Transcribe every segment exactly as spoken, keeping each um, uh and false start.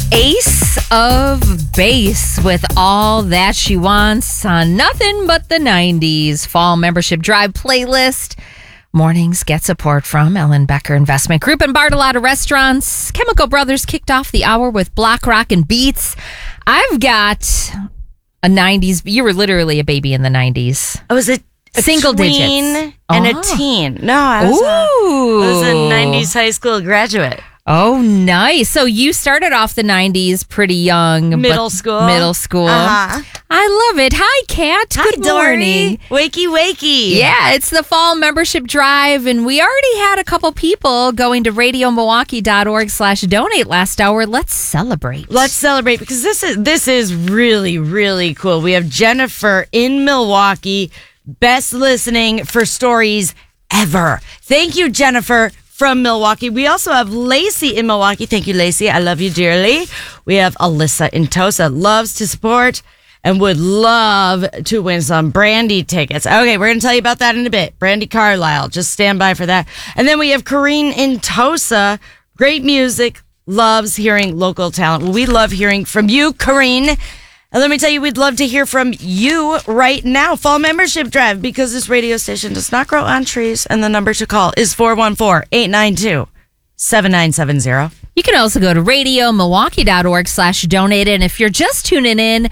Ace of Base with All That She Wants on Nothing But the nineties Fall Membership Drive playlist. Mornings get support from Ellen Becker Investment Group and Bartolotta Restaurants. Chemical Brothers kicked off the hour with Block Rock and Beats. I've got a nineties. You were literally a baby in the nineties. I was a, a single tween digits and oh. a teen. No, I was, a, I was a nineties high school graduate. Oh, nice. So you started off the nineties pretty young. Middle school. Middle school. Uh-huh. I love it. Hi, Kat. Hi, Good morning. Dory. Wakey, wakey. Yeah, it's the fall membership drive, and we already had a couple people going to radiomilwaukee.org slash donate last hour. Let's celebrate. Let's celebrate because this is this is really, really cool. We have Jennifer in Milwaukee, best listening for stories ever. Thank you, Jennifer. From Milwaukee. We also have Lacey in Milwaukee. Thank you, Lacey. I love you dearly. We have Alyssa in Tosa. Loves to support and would love to win some Brandy tickets. Okay, we're going to tell you about that in a bit. Brandy Carlisle. Just stand by for that. And then we have Corrine in Tosa. Great music. Loves hearing local talent. Well, we love hearing from you, Corrine. And let me tell you, we'd love to hear from you right now. Fall membership drive, because this radio station does not grow on trees. And the number to call is four one four, eight nine two, seven nine seven zero. You can also go to radiomilwaukee.org slash donate. And if you're just tuning in,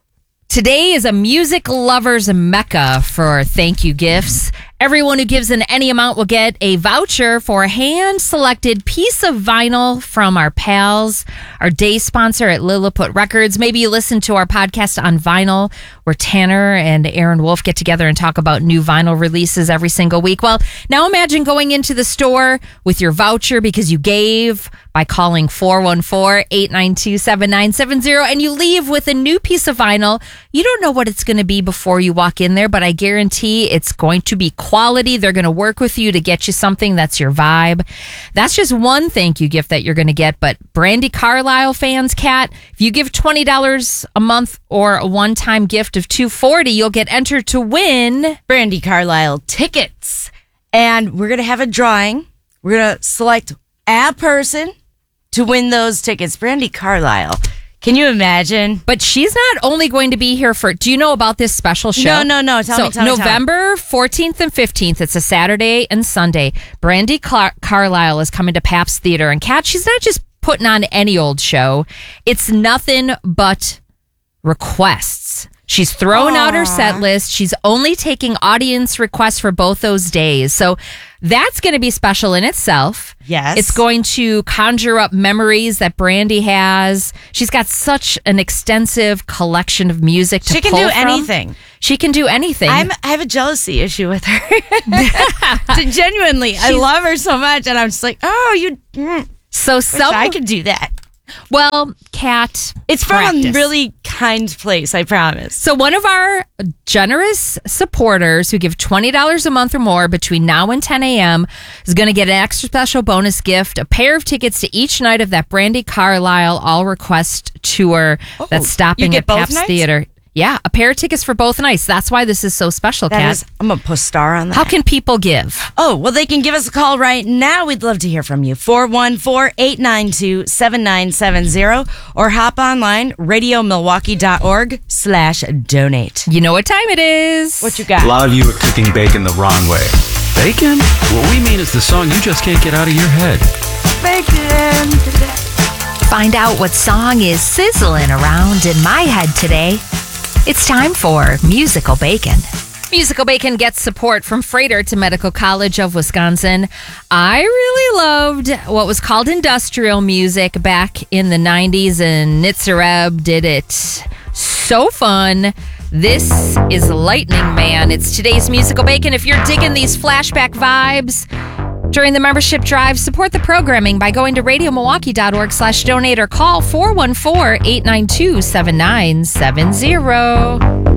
today is a music lover's mecca for thank you gifts. Everyone who gives in any amount will get a voucher for a hand-selected piece of vinyl from our pals, our day sponsor at Lilliput Records. Maybe you listen to our podcast on vinyl, where Tanner and Aaron Wolf get together and talk about new vinyl releases every single week. Well, now imagine going into the store with your voucher because you gave by calling four one four, eight nine two, seven nine seven zero, and you leave with a new piece of vinyl. You don't know what it's going to be before you walk in there, but I guarantee it's going to be quality. They're going to work with you to get you something that's your vibe. That's just one thank you gift that you're going to get. But Brandy Carlisle fans, Kat, if you give twenty dollars a month or a one-time gift of two hundred forty dollars, you'll get entered to win Brandy Carlisle tickets. And we're going to have a drawing. We're going to select a person to win those tickets. Brandy Carlisle. Can you imagine? But she's not only going to be here for... Do you know about this special show? No, no, no. Tell so me, tell me, November fourteenth and fifteenth, it's a Saturday and Sunday. Brandy Car- Carlisle is coming to Pabst Theater. And Kat, she's not just putting on any old show. It's nothing but requests. She's throwing Aww. out her set list. She's only taking audience requests for both those days. So that's going to be special in itself. Yes. It's going to conjure up memories that Brandy has. She's got such an extensive collection of music to She can pull do from. anything. She can do anything. I'm, I have a jealousy issue with her. Genuinely. I love her so much. And I'm just like, oh, you... Mm, so some, I could do that. Well, Kat, it's from practice. a really kind place, I promise. So one of our generous supporters who give twenty dollars a month or more between now and ten a.m. is going to get an extra special bonus gift, a pair of tickets to each night of that Brandy Carlisle All Request Tour oh, that's stopping at Pabst nights? Theater. Yeah, a pair of tickets for both nights. That's why this is so special, Kat. Is, I'm going to put a star on that. How can people give? Oh, well, they can give us a call right now. We'd love to hear from you. four one four, eight nine two, seven nine seven zero or hop online, radiomilwaukee.org slash donate. You know what time it is. What you got? A lot of you are cooking bacon the wrong way. Bacon? What we mean is the song you just can't get out of your head. Bacon. Find out what song is sizzling around in my head today. It's time for Musical Bacon. Musical Bacon gets support from Freighter to Medical College of Wisconsin. I really loved what was called industrial music back in the nineties, and Nitzareb did it so fun. This is Lightning Man. It's today's Musical Bacon. If you're digging these flashback vibes during the membership drive, support the programming by going to radiomilwaukee.org slash donate or call four one four, eight nine two, seven nine seven zero.